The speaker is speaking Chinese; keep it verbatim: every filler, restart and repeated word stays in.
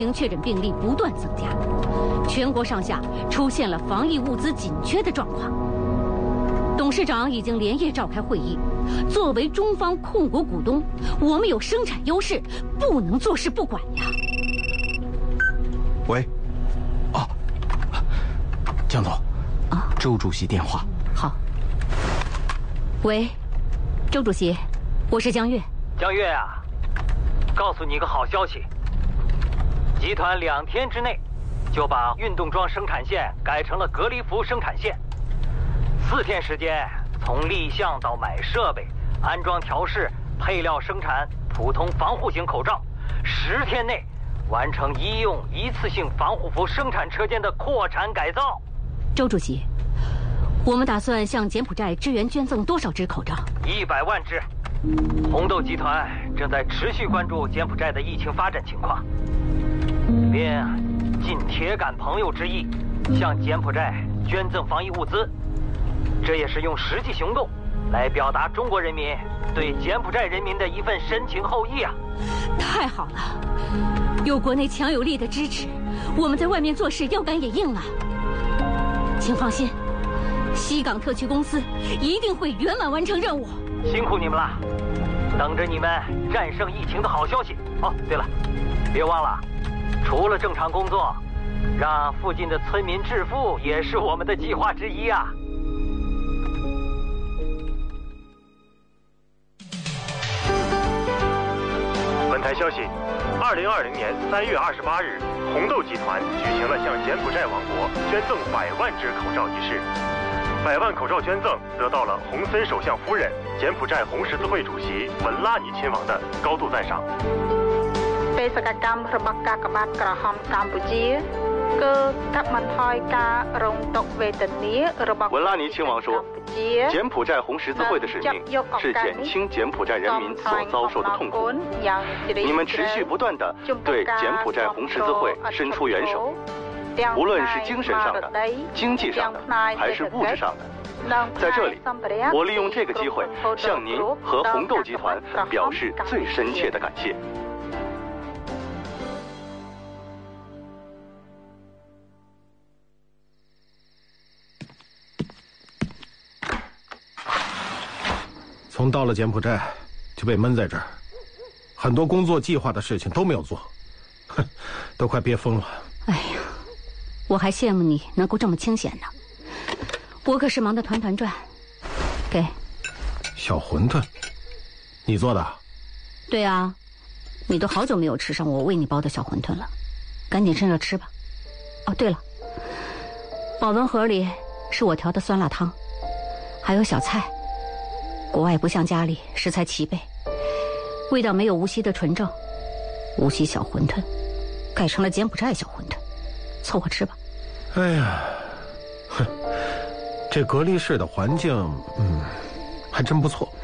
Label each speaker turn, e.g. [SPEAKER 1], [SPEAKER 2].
[SPEAKER 1] 确诊病例不断增加，全国上下出现了防疫物资紧缺的状况。董事长已经连夜召开会议，作为中方控股股东，我们有生产优势，不能坐视不管呀。
[SPEAKER 2] 喂，哦，江总，啊，周主席电话。
[SPEAKER 1] 好。喂，周主席，我是江月。
[SPEAKER 3] 江月啊，告诉你个好消息。集团两天之内就把运动装生产线改成了隔离服生产线，四天时间从立项到买设备、安装调试、配料生产普通防护型口罩，十天内完成医用一次性防护服生产车间的扩产改造。
[SPEAKER 1] 周主席，我们打算向柬埔寨支援捐赠多少支口罩？
[SPEAKER 3] 一百万支。红豆集团正在持续关注柬埔寨的疫情发展情况，便尽铁杆朋友之意，向柬埔寨捐赠防疫物资。这也是用实际行动来表达中国人民对柬埔寨人民的一份深情厚谊啊！
[SPEAKER 1] 太好了，有国内强有力的支持，我们在外面做事腰杆也硬了。请放心，西港特区公司一定会圆满完成任务。
[SPEAKER 3] 辛苦你们了，等着你们战胜疫情的好消息。哦，对了，别忘了，除了正常工作，让附近的村民致富也是我们的计划之一啊。
[SPEAKER 4] 本台消息，二零二零年三月二十八日，红豆集团举行了向柬埔寨王国捐赠百万只口罩仪式。百万口罩捐赠得到了洪森首相夫人、柬埔寨红十字会主席文拉尼亲王的高度赞赏。
[SPEAKER 5] 文拉尼亲王说，柬埔寨红十字会的使命是减轻柬埔寨人民所遭受的痛苦。你们持续不断地对柬埔寨红十字会伸出援手，无论是精神上的、经济上的，还是物质上的。在这里，我利用这个机会向您和红豆集团表示最深切的感谢。
[SPEAKER 6] 从到了柬埔寨就被闷在这儿，很多工作计划的事情都没有做，哼，都快憋疯了。
[SPEAKER 1] 哎呀，我还羡慕你能够这么清闲呢，我可是忙得团团转。给。
[SPEAKER 6] 小馄饨，你做的？
[SPEAKER 1] 对啊，你都好久没有吃上我为你包的小馄饨了，赶紧趁热吃吧。哦，对了，保温盒里是我调的酸辣汤，还有小菜。国外不像家里食材齐备，味道没有无锡的纯正。无锡小馄饨改成了柬埔寨小馄饨，凑合吃吧。
[SPEAKER 6] 哎呀，哼，这隔离室的环境，嗯，还真不错。